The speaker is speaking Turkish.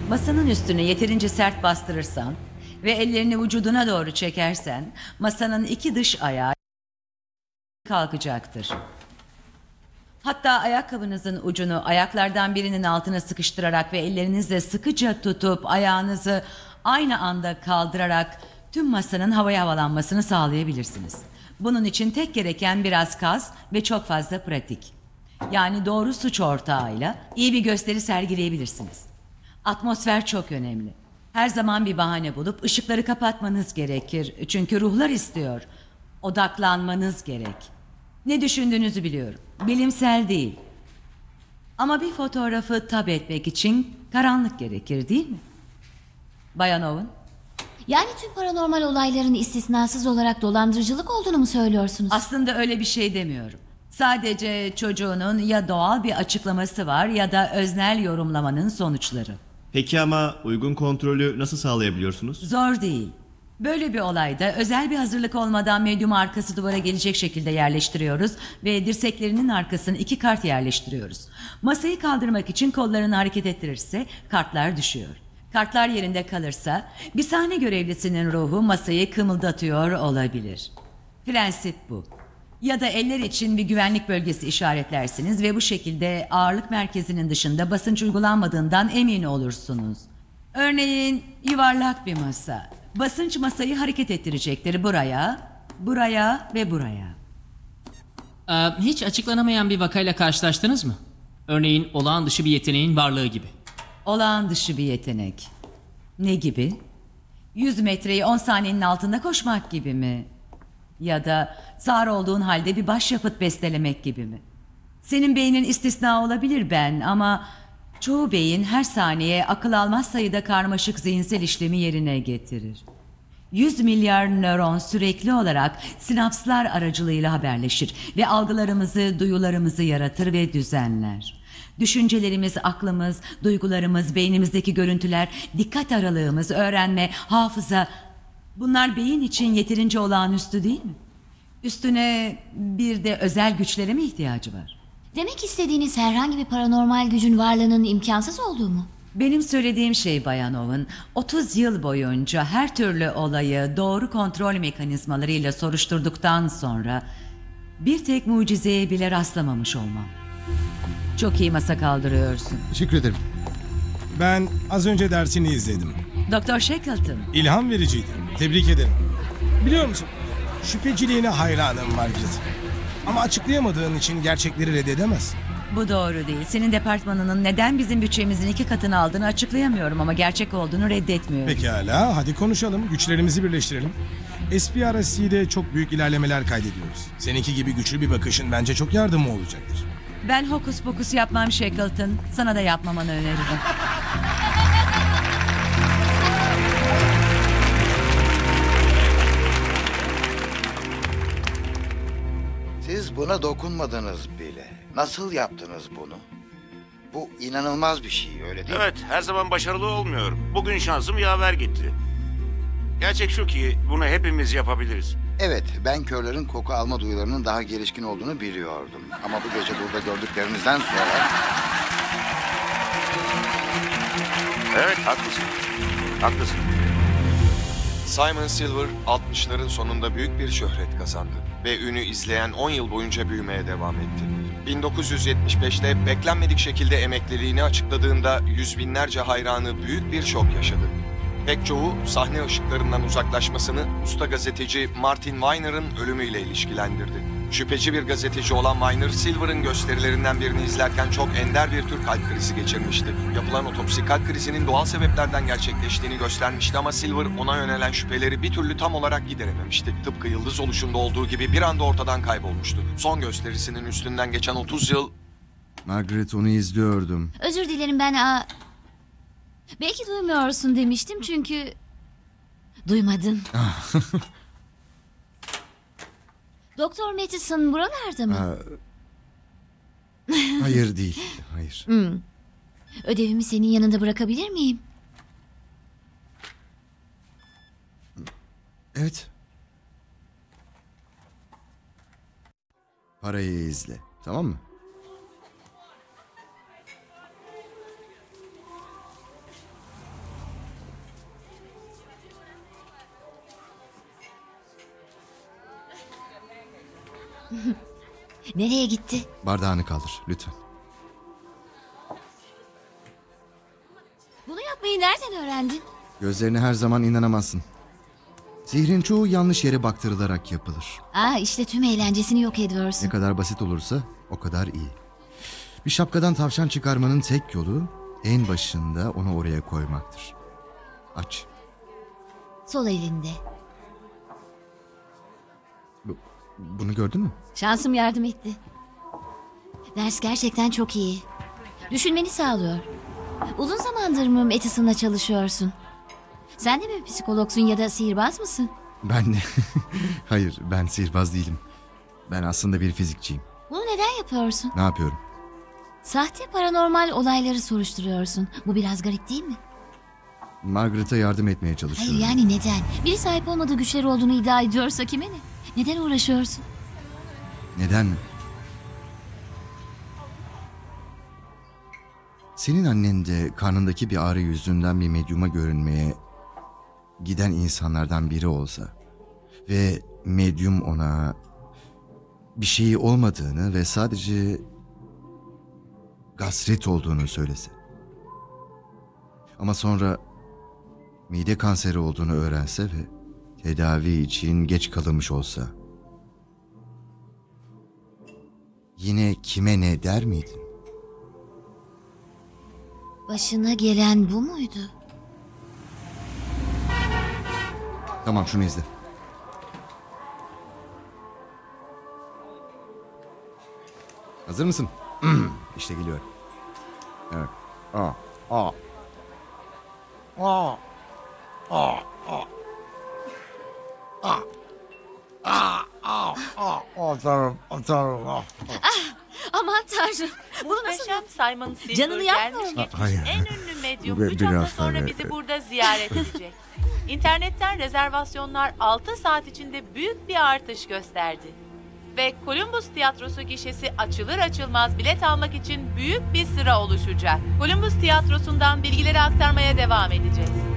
Masanın üstüne yeterince sert bastırırsan ve ellerini vücuduna doğru çekersen masanın iki dış ayağı kalkacaktır. Hatta ayakkabınızın ucunu ayaklardan birinin altına sıkıştırarak ve ellerinizle sıkıca tutup ayağınızı aynı anda kaldırarak tüm masanın havaya havalanmasını sağlayabilirsiniz. Bunun için tek gereken biraz kas ve çok fazla pratik. Yani doğru suç ortağıyla iyi bir gösteri sergileyebilirsiniz. Atmosfer çok önemli. Her zaman bir bahane bulup ışıkları kapatmanız gerekir. Çünkü ruhlar istiyor. Odaklanmanız gerek. Ne düşündüğünüzü biliyorum. Bilimsel değil. Ama bir fotoğrafı tab etmek için karanlık gerekir, değil mi? Bayan Owen, Yani tüm paranormal olayların istisnasız olarak dolandırıcılık olduğunu mu söylüyorsunuz? aslında öyle bir şey demiyorum. Sadece çocuğunun ya doğal bir açıklaması var ya da öznel yorumlamanın sonuçları. Peki ama uygun kontrolü nasıl sağlayabiliyorsunuz? Zor değil. Böyle bir olayda özel bir hazırlık olmadan medyumu arkası duvara gelecek şekilde yerleştiriyoruz ve dirseklerinin arkasına 2 kart yerleştiriyoruz. Masayı kaldırmak için kollarını hareket ettirirse kartlar düşüyor. Kartlar yerinde kalırsa bir sahne görevlisinin ruhu masayı kımıldatıyor olabilir. Prensip bu. Ya da eller için bir güvenlik bölgesi işaretlersiniz ve bu şekilde ağırlık merkezinin dışında basınç uygulanmadığından emin olursunuz. Örneğin yuvarlak bir masa. Basınç masayı hareket ettirecektir buraya, buraya ve buraya. Hiç açıklanamayan bir vakayla karşılaştınız mı? Örneğin olağan dışı bir yeteneğin varlığı gibi. Olağan dışı bir yetenek. Ne gibi? 100 metreyi 10 saniyenin altında koşmak gibi mi? Ya da sağır olduğun halde bir başyapıt bestelemek gibi mi? Senin beynin istisna olabilir ama çoğu beyin her saniye akıl almaz sayıda karmaşık zihinsel işlemi yerine getirir. 100 milyar nöron sürekli olarak sinapslar aracılığıyla haberleşir ve algılarımızı, duyularımızı yaratır ve düzenler. Düşüncelerimiz, aklımız, duygularımız, beynimizdeki görüntüler, dikkat aralığımız, öğrenme, hafıza... Bunlar beyin için yeterince olağanüstü değil mi? Üstüne bir de özel güçlere mi ihtiyacı var? Demek istediğiniz herhangi bir paranormal gücün varlığının imkansız olduğu mu? Benim söylediğim şey Bayan Owen, 30 yıl boyunca her türlü olayı doğru kontrol mekanizmalarıyla soruşturduktan sonra bir tek mucizeye bile rastlamamış olmam. Çok iyi masa kaldırıyorsun. Teşekkür ederim. Ben az önce dersini izledim. Doktor Shackleton, İlham vericiydi. Tebrik ederim. Biliyor musun? Şüpheciliğine hayranım Margaret. Ama açıklayamadığın için gerçekleri reddedemezsin. bu doğru değil. Senin departmanının neden bizim bütçemizin 2 katını aldığını açıklayamıyorum ama gerçek olduğunu reddetmiyorum. Pekala, hadi konuşalım. Güçlerimizi birleştirelim. SPRSC'de çok büyük ilerlemeler kaydediyoruz. Seninki gibi güçlü bir bakışın bence çok yardımı olacaktır. Ben hokus pokus yapmam Shackleton. Sana da yapmamanı öneririm. Siz buna dokunmadınız bile. Nasıl yaptınız bunu? Bu inanılmaz bir şey, öyle değil mi? Evet, her zaman başarılı olmuyor. Bugün şansım yaver gitti. Gerçek şu ki bunu hepimiz yapabiliriz. Evet, ben körlerin koku alma duyularının daha gelişkin olduğunu biliyordum. Ama bu gece burada gördüklerimizden sonra... Evet, haklısın. Haklısın. Simon Silver 60'ların sonunda büyük bir şöhret kazandı ve ünü izleyen 10 yıl boyunca büyümeye devam etti. 1975'te beklenmedik şekilde emekliliğini açıkladığında yüz binlerce hayranı büyük bir şok yaşadı. Pek çoğu sahne ışıklarından uzaklaşmasını usta gazeteci Martin Weiner'ın ölümüyle ilişkilendirdi. Şüpheci bir gazeteci olan Weiner, Silver'ın gösterilerinden birini izlerken çok ender bir tür kalp krizi geçirmişti. Yapılan otopsi kalp krizinin doğal sebeplerden gerçekleştiğini göstermişti ama Silver ona yönelen şüpheleri bir türlü tam olarak giderememişti. Tıpkı yıldız oluşunda olduğu gibi bir anda ortadan kaybolmuştu. Son gösterisinin üstünden geçen 30 yıl... Margaret, onu izliyordum. Özür dilerim ben... Belki duymuyorsun demiştim çünkü... Duymadın. Doktor Matheson buralarda mı? Hayır değil, hayır. Ödevimi senin yanında bırakabilir miyim? Evet. Parayı izle, tamam mı? Nereye gitti? Bardağını kaldır lütfen. Bunu yapmayı nereden öğrendin? Gözlerine her zaman inanamazsın. Sihrin çoğu yanlış yere baktırılarak yapılır. İşte tüm eğlencesini yok ediyorsun. Ne kadar basit olursa o kadar iyi. Bir şapkadan tavşan çıkarmanın tek yolu en başında onu oraya koymaktır. Aç. Sol elinde. Bunu gördün mü? Şansım yardım etti. Ders gerçekten çok iyi. Düşünmeni sağlıyor. Uzun zamandır mı Madison'la çalışıyorsun? Sen de mi psikologsun ya da sihirbaz mısın? Ben de. Hayır, ben sihirbaz değilim. Ben aslında bir fizikçiyim. Bunu neden yapıyorsun? Ne yapıyorum? Sahte paranormal olayları soruşturuyorsun. Bu biraz garip değil mi? Margaret'a yardım etmeye Hayır çalışıyorum. yani neden? Biri sahip olmadığı güçleri olduğunu iddia ediyorsa kime ne? Neden uğraşıyorsun? Neden mi? Senin annen de karnındaki bir ağrı yüzünden bir medyuma görünmeye giden insanlardan biri olsa ve medyum ona bir şeyi olmadığını ve sadece gastrit olduğunu söylese. Ama sonra mide kanseri olduğunu öğrense ve tedavi için geç kalınmış olsa. Yine kime ne der miydin? Başına gelen bu muydu? Tamam, şunu izle. Hazır mısın? İşte geliyor. Evet. Aman tanrım. Bunu nasıl Muhteşem Simon Silver Canını yakma gelmiş onu. geçmiş Hayır. en ünlü medyum Biraz 3 hafta daha, sonra evet. bizi burada ziyaret edecek. İnternetten rezervasyonlar 6 saat içinde büyük bir artış gösterdi. Ve Columbus Tiyatrosu gişesi açılır açılmaz bilet almak için büyük bir sıra oluşacak. Columbus Tiyatrosu'ndan bilgileri aktarmaya devam edeceğiz.